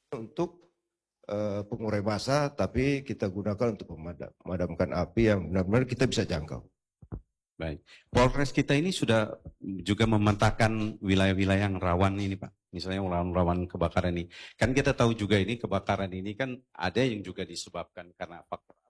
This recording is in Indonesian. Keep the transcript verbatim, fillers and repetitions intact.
untuk uh, pengurai massa, tapi kita gunakan untuk memadam, memadamkan api yang benar-benar kita bisa jangkau. Baik, Polres kita ini sudah juga memetakan wilayah-wilayah yang rawan ini Pak. Misalnya rawan-rawan kebakaran ini. Kan kita tahu juga ini kebakaran ini kan ada yang juga disebabkan karena faktor